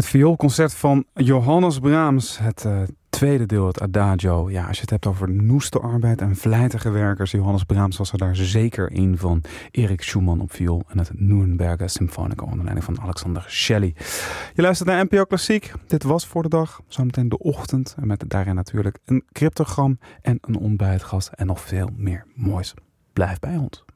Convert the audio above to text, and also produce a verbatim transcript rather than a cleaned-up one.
Het vioolconcert van Johannes Brahms, het uh, tweede deel, het Adagio. Ja, als je het hebt over noeste arbeid en vlijtige werkers, Johannes Brahms was er daar zeker een van. Erik Schumann op viool en het Nuremberger Symfonica onder leiding van Alexander Shelley. Je luistert naar N P O Klassiek. Dit was voor de dag, zometeen de ochtend. En met daarin natuurlijk een cryptogram en een ontbijtgast en nog veel meer moois. Blijf bij ons.